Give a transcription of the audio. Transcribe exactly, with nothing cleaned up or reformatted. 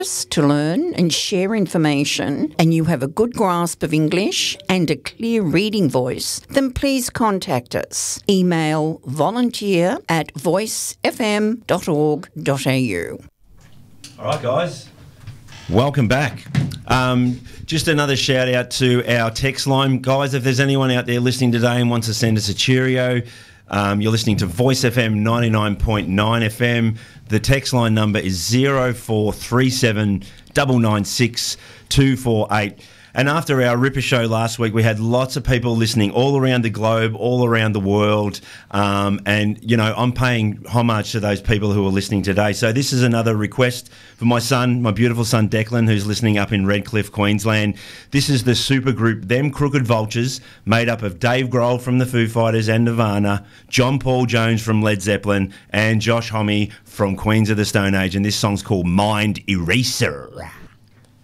to learn and share information, and you have a good grasp of English and a clear reading voice, then please contact us. Email volunteer at voice f m dot org dot a u. All right, guys. Welcome back. Um, just another shout out to our text line. Guys, if there's anyone out there listening today and wants to send us a cheerio, um, you're listening to Voice F M ninety-nine point nine F M. The text line number is zero four three seven nine nine six two four eight. And after our Ripper show last week, we had lots of people listening all around the globe, all around the world. Um, and, you know, I'm paying homage to those people who are listening today. So this is another request for my son, my beautiful son Declan, who's listening up in Redcliffe, Queensland. This is the supergroup Them Crooked Vultures, made up of Dave Grohl from the Foo Fighters and Nirvana, John Paul Jones from Led Zeppelin, and Josh Homme from Queens of the Stone Age. And this song's called Mind Eraser.